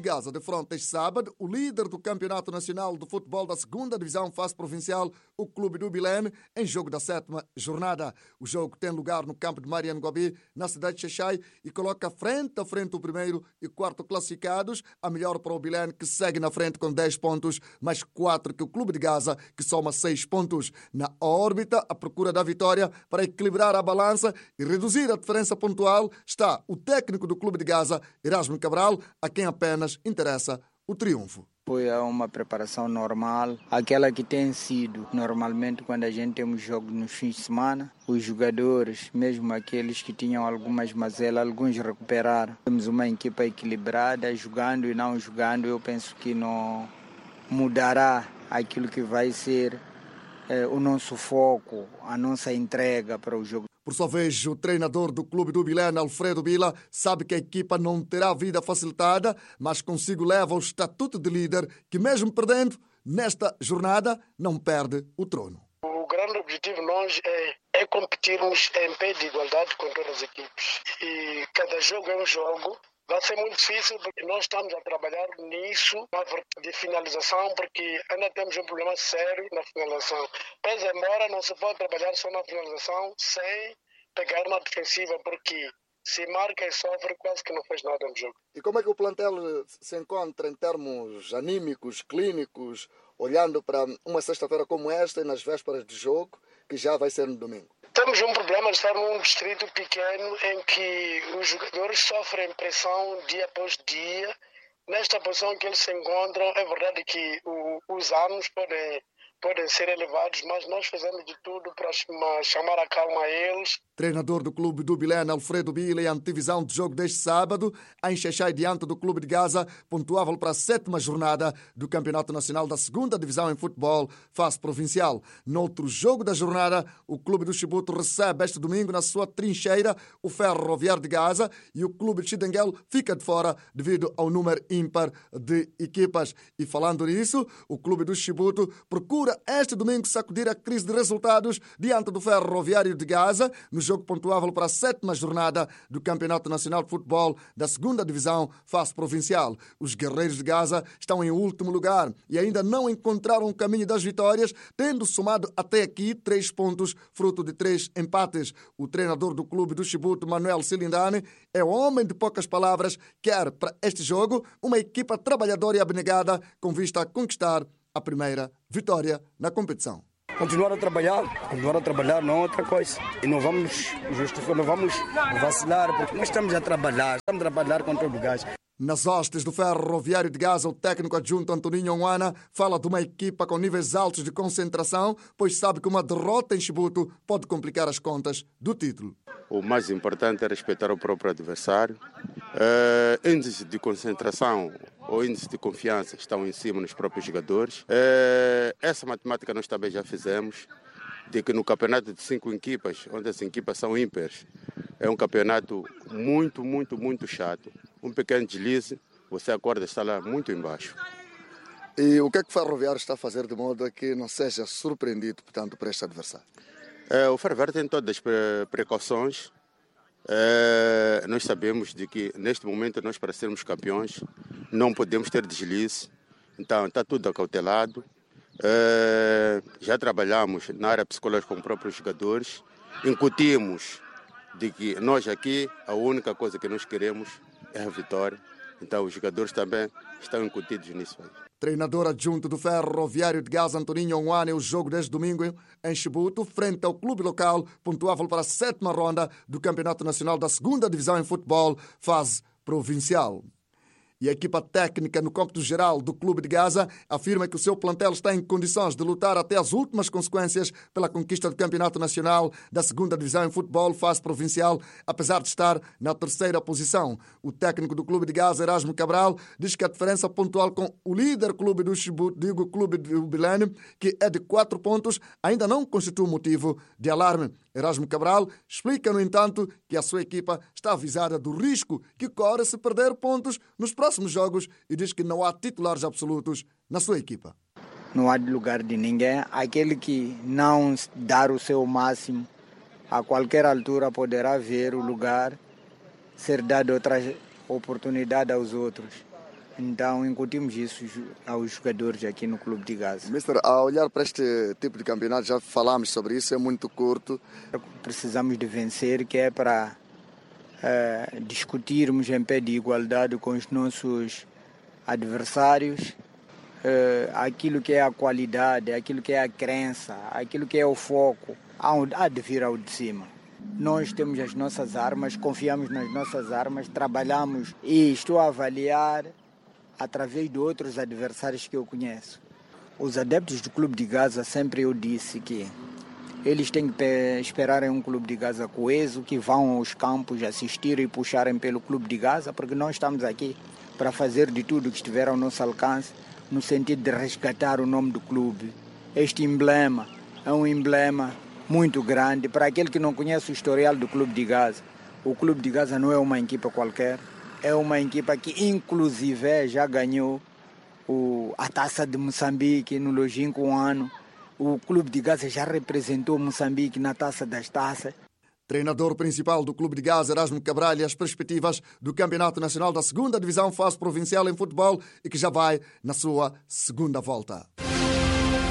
de Gaza defronta este sábado o líder do Campeonato Nacional de Futebol da 2ª Divisão Fase Provincial, o Clube do Bilene, em jogo da 7ª jornada. O jogo tem lugar no campo de Mariano Gobi, na cidade de Xai, e coloca frente a frente o primeiro e quarto classificados, a melhor para o Bilene, que segue na frente com 10 pontos, mais 4 que o Clube de Gaza, que soma 6 pontos. Na órbita, à procura da vitória para equilibrar a balança e reduzir a diferença pontual, está o técnico do Clube de Gaza, Erasmo Cabral, a quem apenas interessa o triunfo. Foi uma preparação normal, aquela que tem sido normalmente quando a gente tem um jogo nos fins de semana. Os jogadores, mesmo aqueles que tinham algumas mazelas, alguns recuperaram. Temos uma equipa equilibrada, jogando e não jogando. Eu penso que não mudará aquilo que vai ser o nosso foco, a nossa entrega para o jogo. Por sua vez, o treinador do Clube do Bilene, Alfredo Bila, sabe que a equipa não terá vida facilitada, mas consigo leva o estatuto de líder que, mesmo perdendo, nesta jornada, não perde o trono. O grande objetivo nós é competirmos em pé de igualdade com todas as equipes. E cada jogo é um jogo. Vai ser muito difícil porque nós estamos a trabalhar nisso, de finalização, porque ainda temos um problema sério na finalização. Pese embora não se pode trabalhar só na finalização sem pegar na defensiva, porque se marca e sofre, quase que não fez nada no jogo. E como é que o plantel se encontra em termos anímicos, clínicos, olhando para uma sexta-feira como esta e nas vésperas de jogo, que já vai ser no domingo? Temos um problema de estar num distrito pequeno em que os jogadores sofrem pressão dia após dia. Nesta posição que eles se encontram, é verdade que os anos podem ser elevados, mas nós fazemos de tudo para chamar a calma a eles. Treinador do Clube do Bilene, Alfredo Bila, e a antevisão de jogo deste sábado, em Xai, diante do Clube de Gaza, pontuável para a 7ª jornada do Campeonato Nacional da 2ª Divisão em Futebol, fase provincial. Noutro jogo da jornada, o Clube do Chibuto recebe este domingo na sua trincheira o Ferroviário de Gaza e o Clube de Chidenguel fica de fora devido ao número ímpar de equipas. E falando nisso, o Clube do Chibuto procura este domingo sacudir a crise de resultados diante do Ferroviário de Gaza, no jogo pontuável para a 7ª jornada do Campeonato Nacional de Futebol da 2ª Divisão Fase Provincial. Os guerreiros de Gaza estão em último lugar e ainda não encontraram o caminho das vitórias, tendo somado até aqui 3 pontos, fruto de 3 empates. O treinador do Clube do Chibuto, Manuel Silindane, é homem de poucas palavras, quer para este jogo uma equipa trabalhadora e abnegada com vista a conquistar a primeira vitória na competição. Continuar a trabalhar não é outra coisa. E não vamos justificar, não vamos vacilar, porque nós estamos a trabalhar com todo o gás. Nas hostes do Ferroviário de Gaza, o técnico adjunto Antoninho Onwana fala de uma equipa com níveis altos de concentração, pois sabe que uma derrota em Chibuto pode complicar as contas do título. O mais importante é respeitar o próprio adversário. Índice de concentração ou índice de confiança estão em cima nos próprios jogadores. Essa matemática nós também já fizemos, de que no campeonato de 5 equipas, onde as equipas são ímpares, é um campeonato muito chato. Um pequeno deslize, você acorda, está lá muito embaixo. E o que é que o Ferroviário está a fazer de modo a que não seja surpreendido, portanto, por este adversário? O Ferroviário tem todas as precauções. Nós sabemos de que neste momento nós, para sermos campeões, não podemos ter deslize. Então está tudo acautelado. Já trabalhamos na área psicológica com os próprios jogadores. Incutimos de que nós aqui, a única coisa que nós queremos é a vitória. Então os jogadores também estão incutidos nisso aí. Treinador adjunto do Ferroviário de Gaza, Antoninho Onwana, o jogo deste domingo em Chibuto, frente ao clube local, pontuável para a 7ª ronda do Campeonato Nacional da 2ª Divisão em Futebol, fase provincial. E a equipa técnica no cômputo geral do Clube de Gaza afirma que o seu plantel está em condições de lutar até as últimas consequências pela conquista do Campeonato Nacional da 2ª Divisão em Futebol, fase provincial, apesar de estar na 3ª posição. O técnico do Clube de Gaza, Erasmo Cabral, diz que a diferença pontual com o líder clube do Chibuto, digo Clube do Bilene, que é de 4 pontos, ainda não constitui motivo de alarme. Erasmo Cabral explica, no entanto, que a sua equipa está avisada do risco que corre se perder pontos nos próximos jogos e diz que não há titulares absolutos na sua equipa. Não há lugar de ninguém. Aquele que não dar o seu máximo, a qualquer altura poderá ver o lugar ser dado outra oportunidade aos outros. Então incutimos isso aos jogadores aqui no Clube de Gaza. Mister, a olhar para este tipo de campeonato, já falámos sobre isso, é muito curto. Precisamos de vencer, que é para discutirmos em pé de igualdade com os nossos adversários aquilo que é a qualidade, aquilo que é a crença, aquilo que é o foco, há de vir ao de cima. Nós temos as nossas armas, confiamos nas nossas armas, trabalhamos e estou a avaliar através de outros adversários que eu conheço. Os adeptos do Clube de Gaza, sempre eu disse que eles têm que esperar em um Clube de Gaza coeso, que vão aos campos assistir e puxarem pelo Clube de Gaza, porque nós estamos aqui para fazer de tudo que estiver ao nosso alcance, no sentido de resgatar o nome do clube. Este emblema é um emblema muito grande. Para aquele que não conhece o historial do Clube de Gaza, o Clube de Gaza não é uma equipa qualquer, é uma equipa que inclusive já ganhou a Taça de Moçambique no longínquo ano. O Clube de Gaza já representou Moçambique na Taça das Taças. Treinador principal do Clube de Gaza, Erasmo Cabral, e as perspectivas do Campeonato Nacional da 2ª Divisão Fase Provincial em Futebol e que já vai na sua segunda volta.